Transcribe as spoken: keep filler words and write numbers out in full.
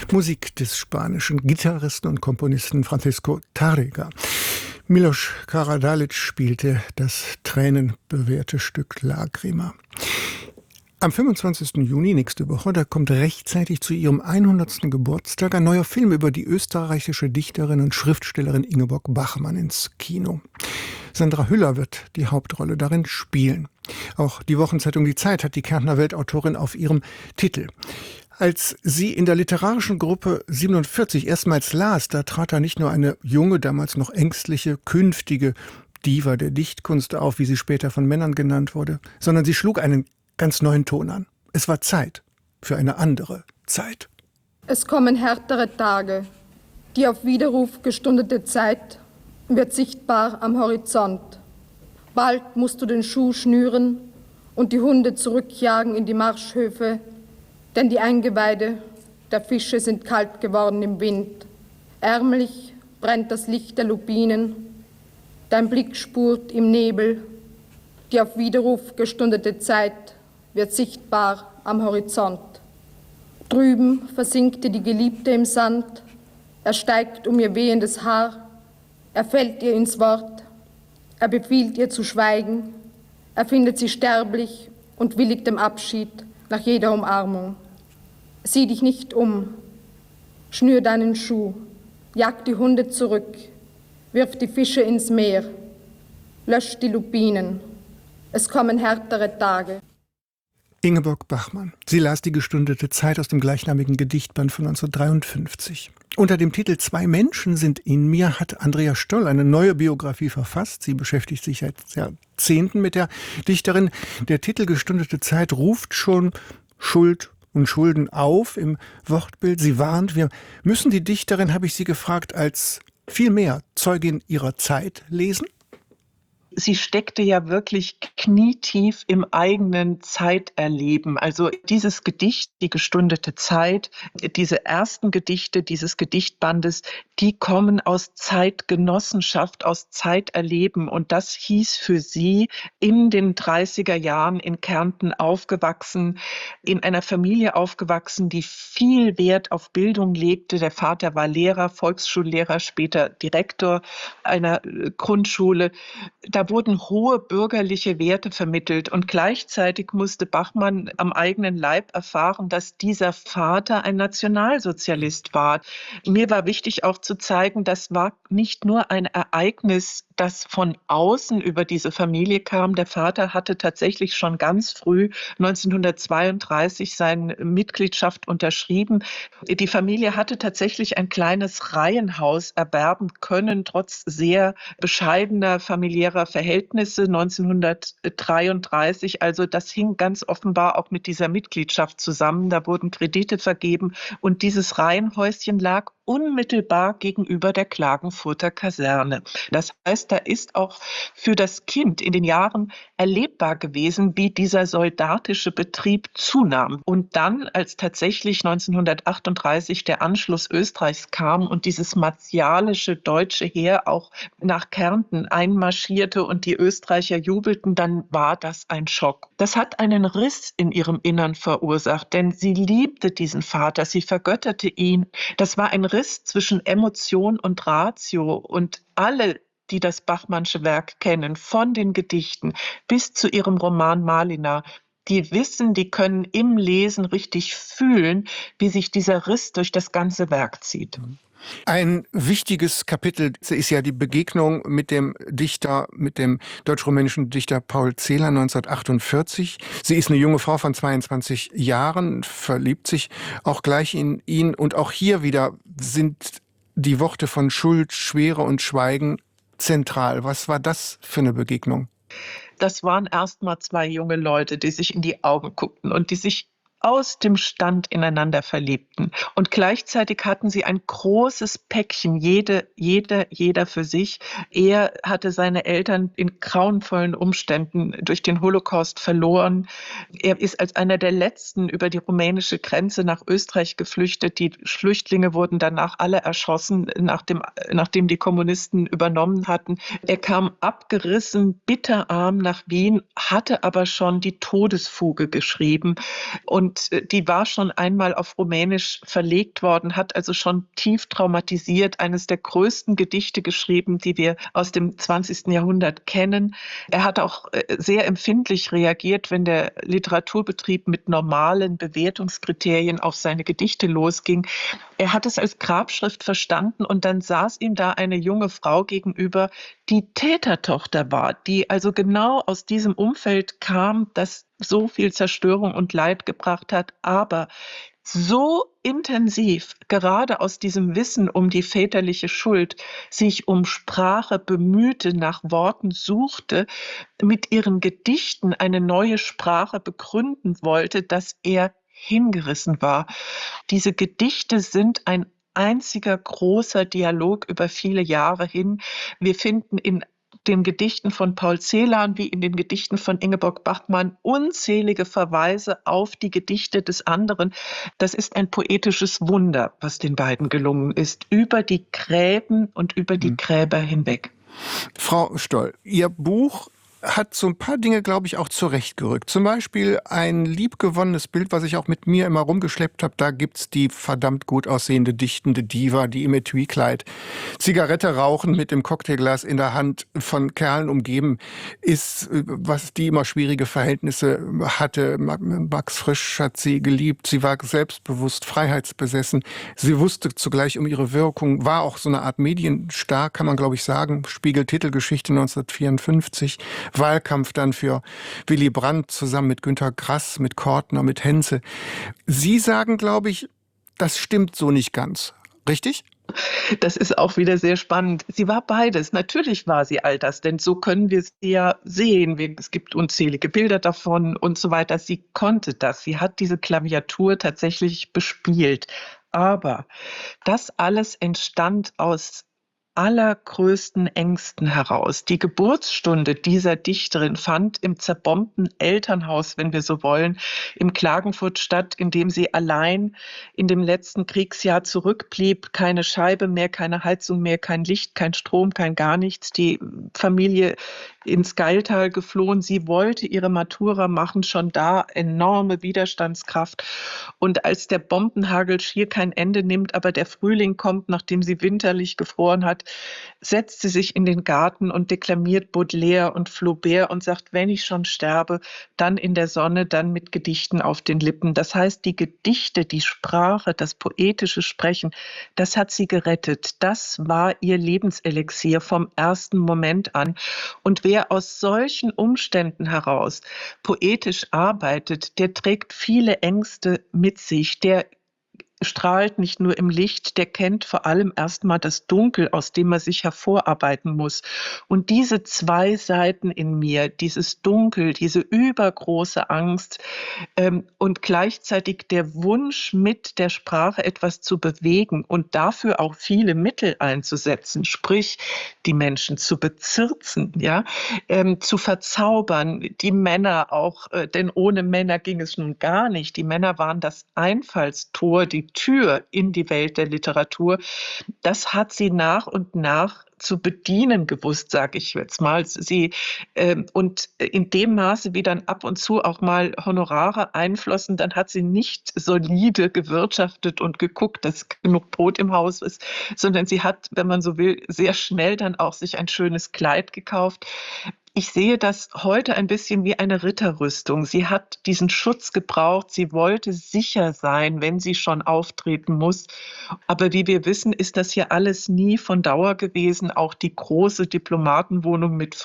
Musik des spanischen Gitarristen und Komponisten Francisco Tárrega. Milos Karadalic spielte das tränenbewehrte Stück Lágrima. Am fünfundzwanzigsten Juni, nächste Woche, da kommt rechtzeitig zu ihrem hundertsten Geburtstag ein neuer Film über die österreichische Dichterin und Schriftstellerin Ingeborg Bachmann ins Kino. Sandra Hüller wird die Hauptrolle darin spielen. Auch die Wochenzeitung Die Zeit hat die Kärntner Weltautorin auf ihrem Titel. Als sie in der literarischen Gruppe siebenundvierzig erstmals las, da trat da nicht nur eine junge, damals noch ängstliche, künftige Diva der Dichtkunst auf, wie sie später von Männern genannt wurde, sondern sie schlug einen ganz neuen Ton an. Es war Zeit für eine andere Zeit. Es kommen härtere Tage. Die auf Widerruf gestundete Zeit wird sichtbar am Horizont. Bald musst du den Schuh schnüren und die Hunde zurückjagen in die Marschhöfe, denn die Eingeweide der Fische sind kalt geworden im Wind. Ärmlich brennt das Licht der Lupinen, dein Blick spurt im Nebel. Die auf Widerruf gestundete Zeit wird sichtbar am Horizont. Drüben versinkte die Geliebte im Sand, er steigt um ihr wehendes Haar, er fällt ihr ins Wort, er befiehlt ihr zu schweigen, er findet sie sterblich und willigt dem Abschied nach jeder Umarmung. Sieh dich nicht um, schnür deinen Schuh, jag die Hunde zurück, wirf die Fische ins Meer, lösch die Lupinen, es kommen härtere Tage. Ingeborg Bachmann. Sie las die gestundete Zeit aus dem gleichnamigen Gedichtband von neunzehnhundertdreiundfünfzig. Unter dem Titel Zwei Menschen sind in mir hat Andrea Stoll eine neue Biografie verfasst. Sie beschäftigt sich seit Jahrzehnten mit der Dichterin. Der Titel Gestundete Zeit ruft schon Schuld und Schulden auf im Wortbild. Sie warnt, wir müssen die Dichterin, habe ich sie gefragt, als viel mehr Zeugin ihrer Zeit lesen. Sie steckte ja wirklich knietief im eigenen Zeiterleben. Also dieses Gedicht, die gestundete Zeit, diese ersten Gedichte dieses Gedichtbandes, die kommen aus Zeitgenossenschaft, aus Zeiterleben. Und das hieß für sie in den dreißiger Jahren in Kärnten aufgewachsen, in einer Familie aufgewachsen, die viel Wert auf Bildung legte. Der Vater war Lehrer, Volksschullehrer, später Direktor einer Grundschule. Da wurden hohe bürgerliche Werte vermittelt und gleichzeitig musste Bachmann am eigenen Leib erfahren, dass dieser Vater ein Nationalsozialist war. Mir war wichtig auch zu zeigen, das war nicht nur ein Ereignis, das von außen über diese Familie kam. Der Vater hatte tatsächlich schon ganz früh neunzehnhundertzweiunddreißig seine Mitgliedschaft unterschrieben. Die Familie hatte tatsächlich ein kleines Reihenhaus erwerben können, trotz sehr bescheidener familiärer Verhältnisse neunzehnhundertdreiunddreißig. Also das hing ganz offenbar auch mit dieser Mitgliedschaft zusammen. Da wurden Kredite vergeben und dieses Reihenhäuschen lag unmittelbar gegenüber der Klagenfurter Kaserne. Das heißt, da ist auch für das Kind in den Jahren erlebbar gewesen, wie dieser soldatische Betrieb zunahm. Und dann, als tatsächlich neunzehnhundertachtunddreißig der Anschluss Österreichs kam und dieses martialische deutsche Heer auch nach Kärnten einmarschierte und die Österreicher jubelten, dann war das ein Schock. Das hat einen Riss in ihrem Innern verursacht, denn sie liebte diesen Vater, sie vergötterte ihn. Das war ein Riss zwischen Emotion und Ratio und alle, die das Bachmannsche Werk kennen, von den Gedichten bis zu ihrem Roman Malina, die wissen, die können im Lesen richtig fühlen, wie sich dieser Riss durch das ganze Werk zieht. Ein wichtiges Kapitel ist ja die Begegnung mit dem Dichter, mit dem deutsch-rumänischen Dichter Paul Celan neunzehnhundertachtundvierzig. Sie ist eine junge Frau von zweiundzwanzig Jahren, verliebt sich auch gleich in ihn. Und auch hier wieder sind die Worte von Schuld, Schwere und Schweigen zentral. Was war das für eine Begegnung? Das waren erst mal zwei junge Leute, die sich in die Augen guckten und die sich aus dem Stand ineinander verliebten. Und gleichzeitig hatten sie ein großes Päckchen, jede, jeder, jeder für sich. Er hatte seine Eltern in grauenvollen Umständen durch den Holocaust verloren. Er ist als einer der letzten über die rumänische Grenze nach Österreich geflüchtet. Die Flüchtlinge wurden danach alle erschossen, nachdem, nachdem die Kommunisten übernommen hatten. Er kam abgerissen, bitterarm nach Wien, hatte aber schon die Todesfuge geschrieben. Und und äh, die war schon einmal auf Rumänisch verlegt worden, hat also schon tief traumatisiert, eines der größten Gedichte geschrieben, die wir aus dem zwanzigsten Jahrhundert kennen. Er hat auch äh, sehr empfindlich reagiert, wenn der Literaturbetrieb mit normalen Bewertungskriterien auf seine Gedichte losging. Er hat es als Grabschrift verstanden und dann saß ihm da eine junge Frau gegenüber, die Tätertochter war, die also genau aus diesem Umfeld kam, das so viel Zerstörung und Leid gebracht hat, aber so intensiv, gerade aus diesem Wissen um die väterliche Schuld, sich um Sprache bemühte, nach Worten suchte, mit ihren Gedichten eine neue Sprache begründen wollte, dass er hingerissen war. Diese Gedichte sind ein einziger großer Dialog über viele Jahre hin. Wir finden in den Gedichten von Paul Celan wie in den Gedichten von Ingeborg Bachmann unzählige Verweise auf die Gedichte des anderen. Das ist ein poetisches Wunder, was den beiden gelungen ist, über die Gräben und über die Gräber hinweg. Frau Stoll, Ihr Buch hat so ein paar Dinge, glaube ich, auch zurechtgerückt. Zum Beispiel ein liebgewonnenes Bild, was ich auch mit mir immer rumgeschleppt habe. Da gibt's die verdammt gut aussehende, dichtende Diva, die im Etui-Kleid Zigarette rauchen, mit dem Cocktailglas in der Hand, von Kerlen umgeben ist, was die immer schwierige Verhältnisse hatte. Max Frisch hat sie geliebt. Sie war selbstbewusst, freiheitsbesessen. Sie wusste zugleich um ihre Wirkung, war auch so eine Art Medienstar, kann man, glaube ich, sagen. Spiegel-Titelgeschichte neunzehnhundertvierundfünfzig. Wahlkampf dann für Willy Brandt zusammen mit Günter Grass, mit Kortner, mit Henze. Sie sagen, glaube ich, das stimmt so nicht ganz. Richtig? Das ist auch wieder sehr spannend. Sie war beides. Natürlich war sie all das, denn so können wir sie ja sehen. Es gibt unzählige Bilder davon und so weiter. Sie konnte das. Sie hat diese Klaviatur tatsächlich bespielt. Aber das alles entstand aus allergrößten Ängsten heraus. Die Geburtsstunde dieser Dichterin fand im zerbombten Elternhaus, wenn wir so wollen, im Klagenfurt statt, in dem sie allein in dem letzten Kriegsjahr zurückblieb. Keine Scheibe mehr, keine Heizung mehr, kein Licht, kein Strom, kein gar nichts. Die Familie ins Geiltal geflohen. Sie wollte ihre Matura machen, schon da enorme Widerstandskraft. Und als der Bombenhagel schier kein Ende nimmt, aber der Frühling kommt, nachdem sie winterlich gefroren hat, setzt sie sich in den Garten und deklamiert Baudelaire und Flaubert und sagt, wenn ich schon sterbe, dann in der Sonne, dann mit Gedichten auf den Lippen. Das heißt, die Gedichte, die Sprache, das poetische Sprechen, das hat sie gerettet. Das war ihr Lebenselixier vom ersten Moment an. Und wer aus solchen Umständen heraus poetisch arbeitet, der trägt viele Ängste mit sich, der strahlt nicht nur im Licht, der kennt vor allem erstmal das Dunkel, aus dem er sich hervorarbeiten muss. Und diese zwei Seiten in mir, dieses Dunkel, diese übergroße Angst ähm, und gleichzeitig der Wunsch, mit der Sprache etwas zu bewegen und dafür auch viele Mittel einzusetzen, sprich die Menschen zu bezirzen, ja, ähm, zu verzaubern, die Männer auch, äh, denn ohne Männer ging es nun gar nicht. Die Männer waren das Einfallstor, die Tür in die Welt der Literatur. Das hat sie nach und nach zu bedienen gewusst, sage ich jetzt mal. Sie, ähm, und in dem Maße, wie dann ab und zu auch mal Honorare einflossen, dann hat sie nicht solide gewirtschaftet und geguckt, dass genug Brot im Haus ist, sondern sie hat, wenn man so will, sehr schnell dann auch sich ein schönes Kleid gekauft. Ich sehe das heute ein bisschen wie eine Ritterrüstung. Sie hat diesen Schutz gebraucht. Sie wollte sicher sein, wenn sie schon auftreten muss. Aber wie wir wissen, ist das hier alles nie von Dauer gewesen. Auch die große Diplomatenwohnung mit